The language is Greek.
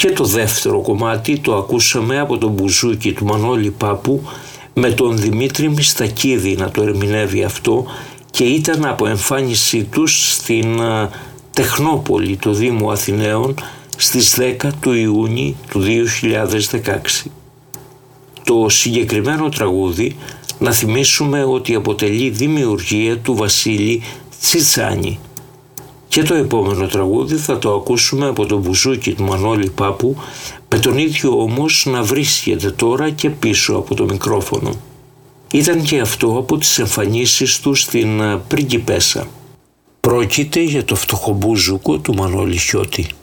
Και το δεύτερο κομμάτι το ακούσαμε από τον μπουζούκι του Μανώλη Πάπου με τον Δημήτρη Μιστακίδη να το ερμηνεύει αυτό, και ήταν από εμφάνισή τους στην Τεχνόπολη του Δήμου Αθηναίων στις 10 του Ιούνιου του 2016. Το συγκεκριμένο τραγούδι, να θυμίσουμε ότι αποτελεί δημιουργία του Βασίλη Τσιτσάνη. Και το επόμενο τραγούδι θα το ακούσουμε από τον μπουζούκι του Μανώλη Πάπου, με τον ίδιο όμως να βρίσκεται τώρα και πίσω από το μικρόφωνο. Ήταν και αυτό από τις εμφανίσεις του στην Πριγκιπέσσα. Πρόκειται για το φτωχομπούζουκο του Μανώλη Χιώτη.